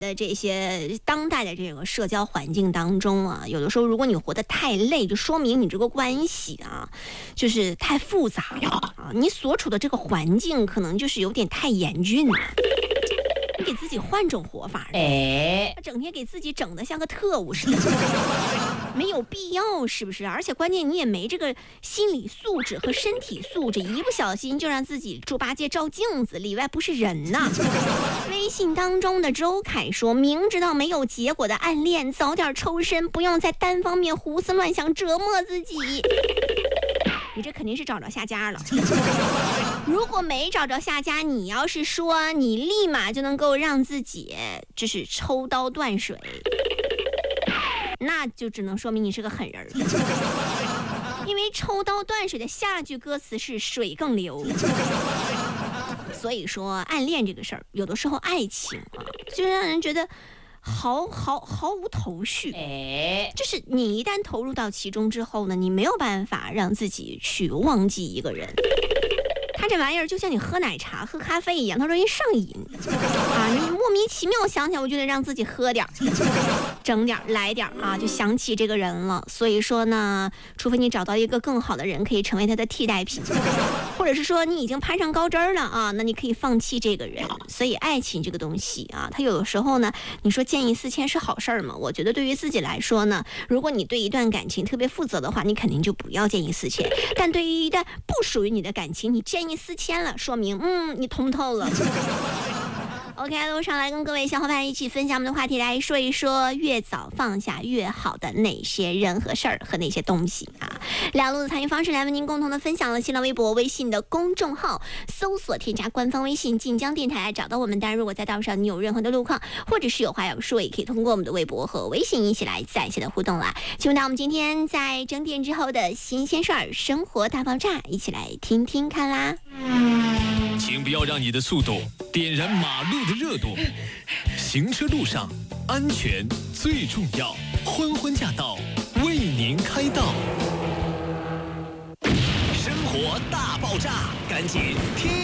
的这些当代的这个社交环境当中啊，有的时候如果你活得太累，就说明你这个关系啊，就是太复杂了啊，你所处的这个环境可能就是有点太严峻了。你给自己换种活法，整天给自己整得像个特务似的，没有必要，是不是？而且关键你也没这个心理素质和身体素质，一不小心就让自己猪八戒照镜子，里外不是人呐。微信当中的周凯说，明知道没有结果的暗恋，早点抽身，不用再单方面胡思乱想折磨自己。你这肯定是找着下家了。如果没找着下家，你要是说你立马就能够让自己就是抽刀断水，那就只能说明你是个狠人。因为抽刀断水的下句歌词是水更流。所以说暗恋这个事儿，有的时候爱情啊，就让人觉得毫无头绪。就是你一旦投入到其中之后呢，你没有办法让自己去忘记一个人。他这玩意儿就像你喝奶茶喝咖啡一样，它容易上瘾啊！你莫名其妙想起来，我就得让自己喝点整点来点啊，就想起这个人了。所以说呢，除非你找到一个更好的人可以成为他的替代品，或者是说你已经攀上高枝了啊，那你可以放弃这个人。所以爱情这个东西啊，它有的时候呢，你说见异思迁是好事儿吗？我觉得对于自己来说呢，如果你对一段感情特别负责的话，你肯定就不要见异思迁。但对于一段不属于你的感情，你见异思迁了，说明你通透了。OK， 路上来跟各位小伙伴一起分享我们的话题，来说一说越早放下越好的哪些人和事儿和哪些东西啊。两路的参与方式来为您共同的分享了新浪微博、微信的公众号，搜索添加官方微信晋江电台找到我们。当然，如果在道上你有任何的路况，或者是有话要说，也可以通过我们的微博和微信一起来在线的互动啦。进入到我们今天在整点之后的新鲜事儿、生活大爆炸，一起来听听看啦。 请不要让你的速度点燃马路的热度。行车路上安全最重要，欢欢驾到，为您开道。生活大爆炸，赶紧听。